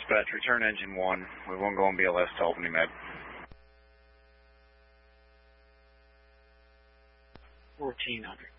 Dispatch, return engine 1. We won't go on BLS to Albany Med. 1400.